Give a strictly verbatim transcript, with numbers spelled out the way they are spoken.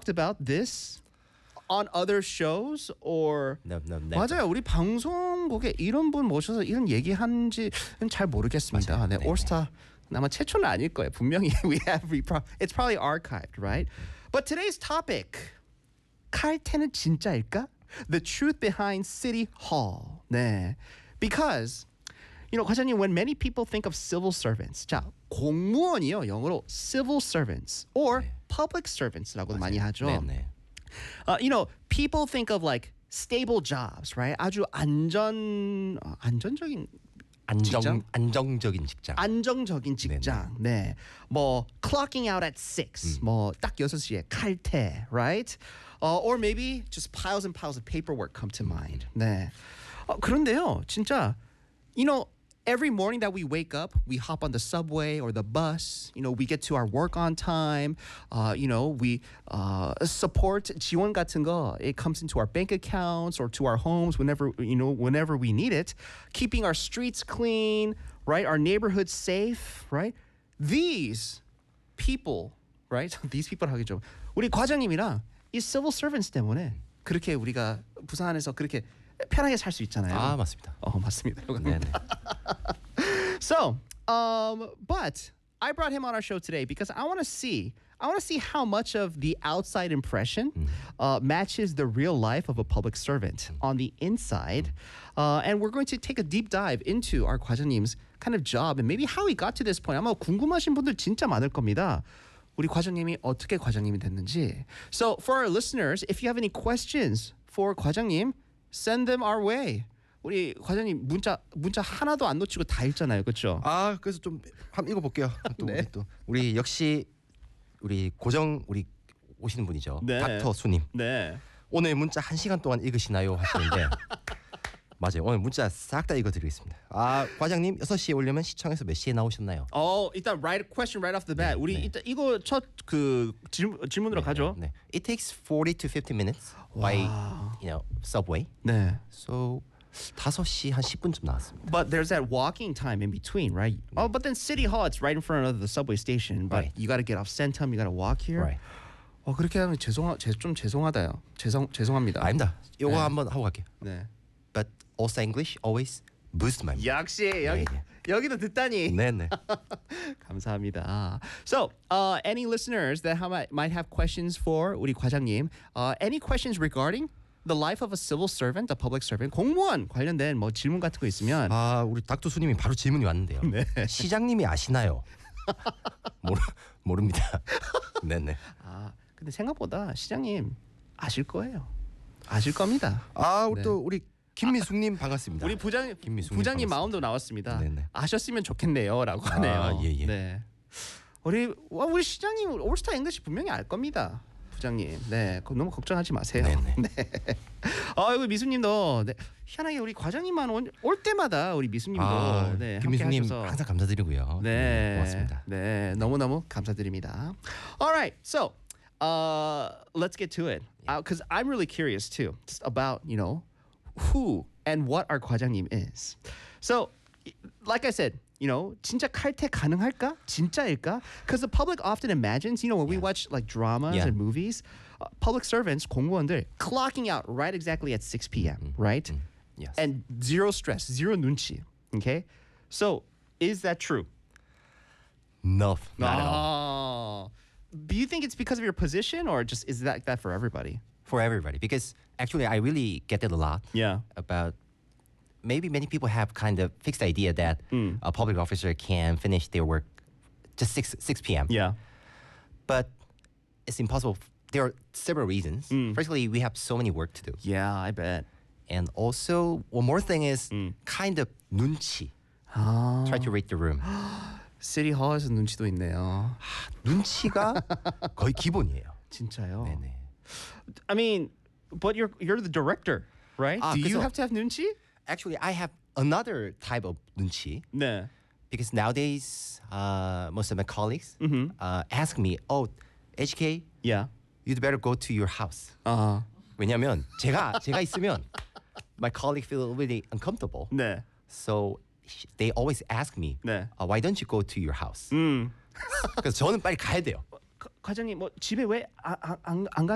talked about this on other shows or No, no, never. 맞아요. 우리 방송국에 이런 분 모셔서 이런 얘기하는지는 잘 모르겠습니다. 맞아요. 네, 네, 올스타 아마 최초는 아닐 거예요. 분명히 we have repro- it's probably archived, right? But today's topic 칼퇴는 진짜일까? The truth behind City Hall. 네. Because you know, 과장님, when many people think of civil servants, 자, 공무원이요, 영어로 civil servants or 네. public servants라고도 많이 하죠. 네, 네. Uh, you know, people think of like stable jobs, right? 아주 안전 어, 안전적인 안정 직장? 안정적인 직장. 안정적인 직장. 네. 뭐 clocking out at six. 뭐 딱 여섯 시에 칼퇴, right? Uh, or maybe just piles and piles of paperwork come to mind. 네. 어, 그런데요, 진짜 you know, every morning that we wake up, we hop on the subway or the bus. You know, we get to our work on time. Uh, you know, we uh, support 지원 같은 거. It comes into our bank accounts or to our homes whenever you know whenever we need it. Keeping our streets clean, right? Our neighborhoods safe, right? These people, right? These people 하겠죠. 우리 과장님이랑 이 civil servants 때문에 그렇게 우리가 부산에서 그렇게 편하게 살 수 있잖아요. 아, 맞습니다. 어, 맞습니다. 네, 네. So, um, but I brought him on our show today because I want to see, I want to see how much of the outside impression uh, matches the real life of a public servant on the inside, uh, and we're going to take a deep dive into our 과장님's kind of job and maybe how he got to this point. 아마 궁금하신 분들 진짜 많을 겁니다. 우리 과장님이 어떻게 과장님이 됐는지. So, for our listeners, if you have any questions for 과장님, send them our way. 우리 과장님 문자 문자 하나도 안 놓치고 다 읽잖아요, 그렇죠? 아, 그래서 좀 한번 읽어볼게요. 또 네. 우리 또 우리 역시 우리 고정 우리 오시는 분이죠. 네. 닥터 수님. 네. 오늘 문자 한 시간 동안 읽으시나요 하시는데 맞아요. 오늘 문자 싹 다 읽어드리겠습니다. 아, 과장님 여섯 시에 오려면 시청에서 몇 시에 나오셨나요? 어, 일단 right question right off the bat. 네, 우리 네. 일단 이거 첫 그 질문으로 가죠. 네. It takes forty to fifty minutes by you know subway. 네. So 다섯 시 한 십 분쯤 나왔습니다. But there's that walking time in between, right? Oh, but then City Hall, it's right in front of the subway station. But Right. you got to get off Centum, you got to walk here. Right. 어, 그렇게 하면 죄송하, 제, 좀 죄송하다요. 죄송, 죄송합니다. 아닙니다. 요거 네. 한번 하고 갈게요. 네. But also English always boost my. 역시 여기 네, 여기도 듣다니. 네네. 감사합니다. So, uh, any listeners that have, might have questions for 우리 과장님, uh, any questions regarding the life of a civil servant, a public servant, 공무원 관련된 뭐 질문 같은 거 있으면 아, 우리 닥터 수님이 바로 질문이 왔는데요. 네. 시장님이 아시나요? 모르 모릅니다. 네네. 아, 근데 생각보다 시장님 아실 거예요. 아실 겁니다. 아, 우리 네. 또 우리 김미숙님 반갑습니다. 우리 부장 김미숙님 부장님 반갑습니다. 마음도 나왔습니다. 네네. 아셨으면 좋겠네요라고 하네요. 아, 예, 예. 네. 우리 와, 우리 시장님 올스타 잉글리시 분명히 알 겁니다. 부장님. 네. 그거 너무 걱정하지 마세요. 네네. 네. 아, 이거 미수님도 네. 희한하게 우리 과장님만 올, 올 때마다 우리 미수님도 아, 네, 함께 김미숙님 하셔서 항상 감사드리고요. 네, 고맙습니다. 네, 너무너무 감사드립니다. All right, so uh, let's get to it. Because uh, I'm really curious too just about you know who and what our 과장님 is. So, like I said, you know, 진짜 칼퇴 가능할까? 진짜일까? Because the public often imagines, you know, when we watch like dramas Yeah. and movies, uh, public servants, 공무원들, clocking out right exactly at six p.m., right? Yes. And zero stress, zero 눈치. Okay, so is that true? no, not at all. Oh. Do you think it's because of your position, or just is that that for everybody? For everybody, because actually I really get it a lot. Yeah. About maybe many people have kind of fixed idea that Mm. a public officer can finish their work just six six p.m. Yeah. But it's impossible. There are several reasons. Mm. Firstly, we have so many work to do. Yeah, I bet. And also, one more thing is Mm. kind of 눈치. 아, Try to read the room. City Hall에서 눈치도 있네요. 눈치가 거의 기본이에요. 진짜요? 네네. I mean, but you're you're the director, right? 아, Do you 그래서- have to have 눈치? Actually, I have another type of 눈치 네. because nowadays, uh, most of my colleagues Mhm. uh, ask me, "Oh, H K, Yeah. you'd better go to your house." 아, 왜냐면 제가 제가 있으면 my colleague feel really uncomfortable. 네. So sh- they always ask me, 네. uh, "Why don't you go to your house?" 음. 그래서 저는 빨리 가야 돼요. 과- 과장님 뭐 집에 왜안안 안